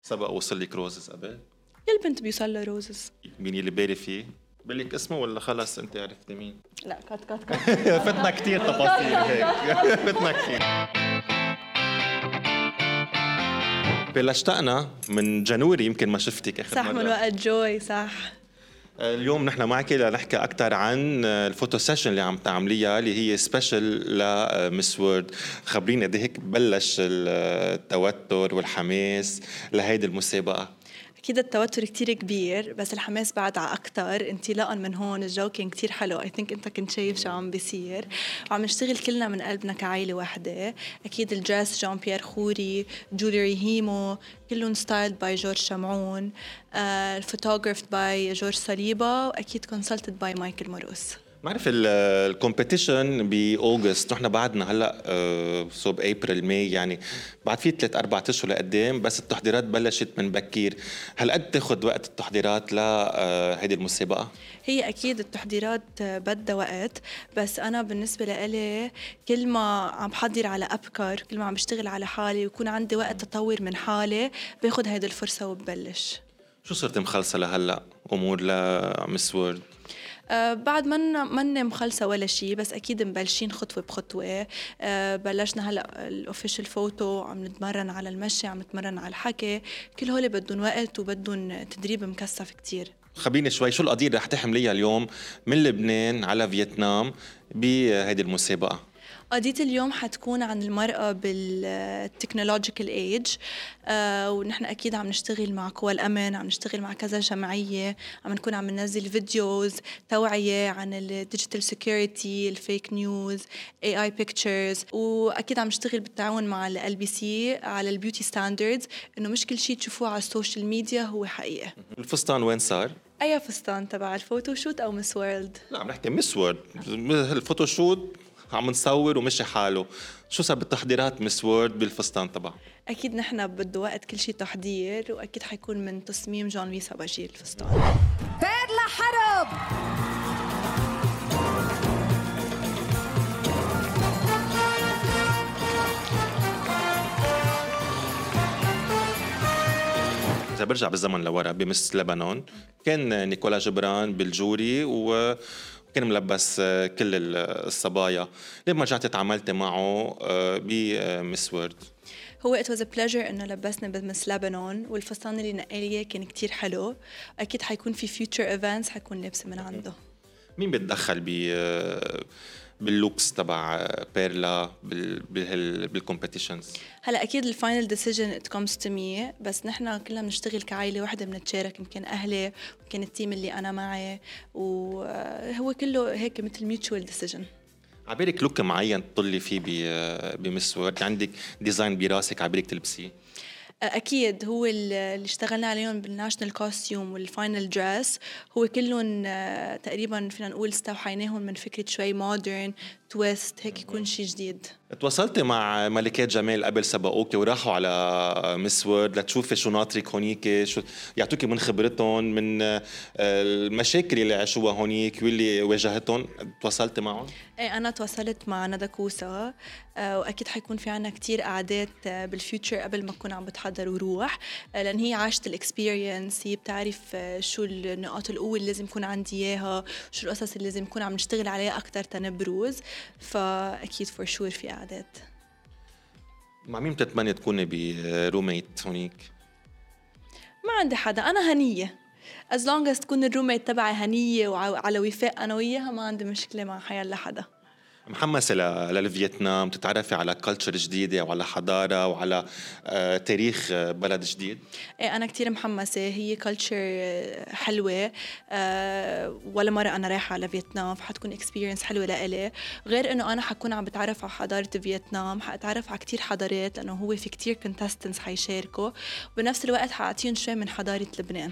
سبق وصل لك روزز قبل؟ يا البنت بيوصل له روزز. مين اللي بالي فيه؟ بالك اسمه ولا خلص انت عرفتي مين؟ لا كات فتنا كتير تفاصيل هيك فتنا كتير. بلا اشتقنا من جانوري، يمكن ما شفتك اخر صح مرة. من وقت جوي صح. اليوم نحن معك لنحكي أكثر عن الفوتو سيشن اللي عم تعمليها اللي هي سبيشل لمس وورد. خبرينا قد هيك بلش التوتر والحماس لهيدي المسابقة؟ أكيد التوتر كتير كبير بس الحماس بعد على أكتر. انطلاقا من هون الجو كان كتير حلو. I think أنت كنت شايف شو عم بيصير وعم نشتغل كلنا من قلبنا كعائلة واحدة. أكيد الدرس جان بيير خوري، جوليري هيمو، كلهم ستايلد باي جورج شمعون، الفوتوغرافد باي جورج صليبة، وأكيد كونسلتد باي مايكل مروس. معرف الكومبيتيشن بأوغست، نحن بعدنا هلا صوب ابريل ماي، يعني بعد في 3-4 اشهر لقدام، بس التحضيرات بلشت من بكير. هل قد تاخذ وقت التحضيرات لهيدي المسابقة؟ هي أكيد التحضيرات بدها وقت، بس أنا بالنسبة لإلي كل ما عم بحضر على أبكر، كل ما عم بشتغل على حالي ويكون عندي وقت تطور من حالي، باخد هيدي الفرصة وببلش. شو صرت مخلصة لهلا أمور لمس وورد؟ بعد ما مخلصة ولا شيء، بس أكيد مبلشين خطوة بخطوة. بلشنا هلأ الأوفيشال فوتو، عم نتمرن على المشي، عم نتمرن على الحكي. كل هول بدون وقت وبدون تدريب مكثف كتير. خبيني شوي شو القضية اللي رح تحمليها اليوم من لبنان على فيتنام بهيدي المسابقة؟ قضية اليوم حتكون عن المرأة بالتكنولوجيكال ايج، ونحن أكيد عم نشتغل مع قوى الأمن، عم نشتغل مع كذا جمعية، عم نكون عم ننزل فيديوز توعية عن الديجيتال سيكوريتي، الفيك نيوز، AI pictures، وأكيد عم نشتغل بالتعاون مع LBC على البيوتي ستاندردز، إنه مش كل شيء تشوفوه على السوشيال ميديا هو حقيقة. الفستان وين صار؟ أي فستان تبع الفوتوشوت أو مس وورلد؟ لا عم نحكي مس وورد، الفوتوشوت عم نصور ومشي حاله. شو صار بالتحضيرات مس وورد بالفستان تبعه؟ أكيد نحن بده وقت كل شيء تحضير، وأكيد حيكون من تصميم جان لويس أباجي الفستان. بيرلا حرب. إذا برجع بالزمن لورا بمس لبنان، كان نيكولا جبران بالجوري وكان ملبس كل الصبايا. لما رجعت تعاملت معه بمس وورد؟ هو it was a pleasure إنه لبسنا بمس لبنان، والفستان اللي نقاليه كان كتير حلو. أكيد حيكون في future events حيكون لابسة من عنده. مين بتدخل باللوكس تبع بيرلا بالكومبيتيشنز؟ هلا أكيد الفاينل decision it comes to me، بس نحن كلنا بنشتغل كعائلة واحدة، بنتشارك، يمكن أهلي ويمكن التيم اللي أنا معي، وهو كله هيك مثل mutual decision. عبالك لوك معين تطلي فيه بمس وورد؟ عندك ديزاين براسك عبالك تلبسيه؟ أكيد هو اللي اشتغلنا عليهم بالناشنال كوستيوم والفاينل دريس، هو كلهم تقريبا فينا نقول استوحيناهم من فكرة شوي مودرن تويست، هيك يكون شيء جديد. تواصلتي مع ملكات جمال قبل سبقوكي وراحوا على مس وورد لتشوفي شو ناطرك هونيك، شو يعطوكي من خبرتهم، من المشاكل اللي عاشوها هونيك واللي واجهتهم؟ تواصلتي معهم؟ ايه أنا تواصلت مع ندى كوسا، وأكيد حيكون في عنا كتير قعدات بالفيوتشر قبل ما أكون عم بتحضر وروح، لأن هي عاشت الإكسبيرينس، هي بتعرف شو النقاط القوة اللي لازم يكون عندي إياها، شو القصص اللي لازم نكون عم نشتغل عليها أكتر تنبروز. فأكيد فور شور في قعدات. مع مين بتتمنى تكوني بروميت هونيك؟ ما عندي حدا، أنا هنية as long as تكون الروميت تبعي هنية وعلى وفاق أنا وياها، ما عندي مشكلة مع حيلا حدا. محمسة للفيتنام، تتعرفي على كالتشر جديدة وعلى حضارة وعلى تاريخ بلد جديد؟ إيه أنا كتير محمسة، هي كالتشر حلوة. ولا مرة أنا رايحة على فيتنام، فحتكون experience حلوة لإلي. غير إنه أنا حكون عم بتعرف على حضارة فيتنام، حأتعرف على كتير حضارات، لأنه هو في كتير contestants حيشاركوا، وبنفس الوقت حأعطيهم شوي من حضارة لبنان.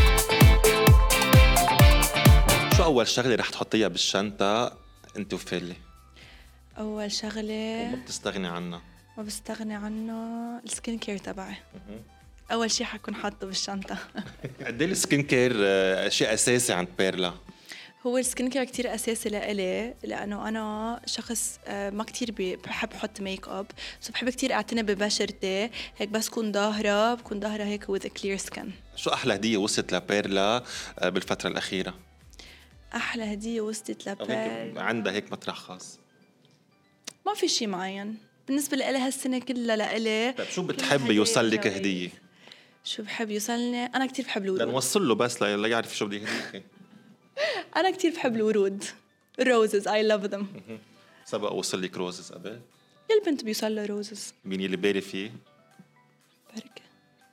شو أول شغلة رح تحطيها بالشنطة أنت وفيلي؟ أول شغلة ما بتستغني عنها؟ ما بستغني عنه السكين كير تبعي. أول شي حكون حاطه بالشنطة. قد ايه السكين كير شيء أساسي عند بيرلا؟ هو السكين كير كتير أساسي لإلي، لأنه أنا شخص ما كتير بحب حط ميك اب، سو بحب كتير أعتني ببشرتي، هيك بس بكون ظاهرة هيك with a clear skin. شو أحلى هدية وصلت لبيرلا بالفترة الأخيرة؟ أحلى هدية وصلت أو هيك لبيرلا عندها هيك مطرح خاص؟ ما في شي معين بالنسبة لإلي هالسنة كلها لإلي. طيب شو بتحبي يوصل لك هدية؟ شو بحب يوصلني؟ أنا كتير بحب الورود. لنوصل له بس ليعرف شو بدي يهديك. أنا كتير بحب الورود. roses I love them. سبق وصل لك روزز قبل؟ البنت بيوصل له روزز. مين اللي باري فيه؟ بركة.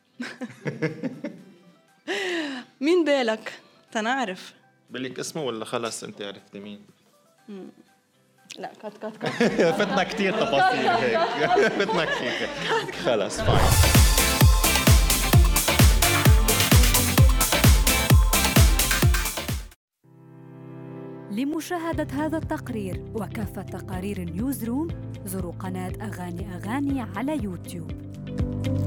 مين بالك؟ تنعرف. بلك اسمه ولا خلص انت عرفتي مين؟ لا كات فتنا كتير تفاصيل هيك. فتنا كتير. خلص فاين. لمشاهدة هذا التقرير وكافة تقارير نيوزروم زوروا قناة أغاني على يوتيوب.